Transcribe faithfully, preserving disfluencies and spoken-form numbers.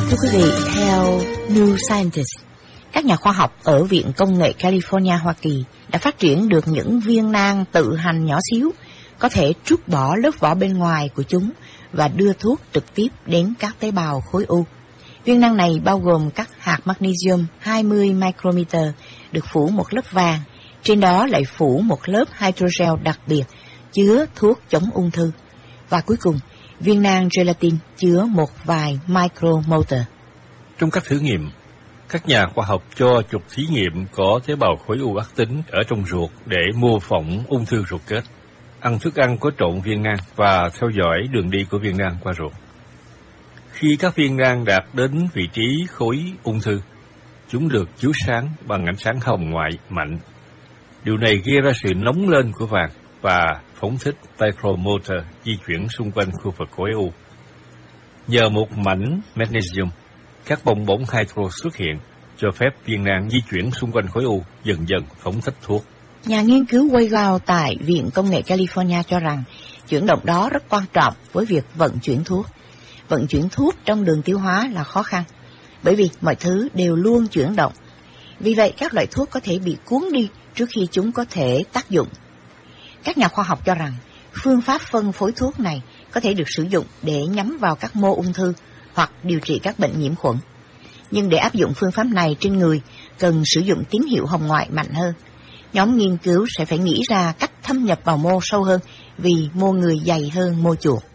Thưa quý vị, theo New Scientist, các nhà khoa học ở Viện Công nghệ California, Hoa Kỳ đã phát triển được những viên nang tự hành nhỏ xíu, có thể trút bỏ lớp vỏ bên ngoài của chúng và đưa thuốc trực tiếp đến các tế bào khối u. Viên nang này bao gồm các hạt magnesium hai mươi micrometer được phủ một lớp vàng, trên đó lại phủ một lớp hydrogel đặc biệt chứa thuốc chống ung thư. Và cuối cùng, viên nang gelatin chứa một vài micromotor. Trong các thử nghiệm, các nhà khoa học cho chuột thí nghiệm có tế bào khối u ác tính ở trong ruột để mô phỏng ung thư ruột kết, ăn thức ăn có trộn viên nang và theo dõi đường đi của viên nang qua ruột. Khi các viên nang đạt đến vị trí khối ung thư, chúng được chiếu sáng bằng ánh sáng hồng ngoại mạnh. Điều này gây ra sự nóng lên của vàng và phóng thích micromotor di chuyển xung quanh khu vực khối u. Nhờ một mảnh magnesium, các bong bóng hydro xuất hiện, cho phép viên nang di chuyển xung quanh khối u, dần dần phóng thích thuốc. Nhà nghiên cứu Weigel tại Viện Công nghệ California cho rằng chuyển động đó rất quan trọng với việc vận chuyển thuốc. Vận chuyển thuốc trong đường tiêu hóa là khó khăn, bởi vì mọi thứ đều luôn chuyển động. Vì vậy, các loại thuốc có thể bị cuốn đi trước khi chúng có thể tác dụng. Các nhà khoa học cho rằng phương pháp phân phối thuốc này có thể được sử dụng để nhắm vào các mô ung thư hoặc điều trị các bệnh nhiễm khuẩn. Nhưng để áp dụng phương pháp này trên người, cần sử dụng tín hiệu hồng ngoại mạnh hơn. Nhóm nghiên cứu sẽ phải nghĩ ra cách thâm nhập vào mô sâu hơn vì mô người dày hơn mô chuột.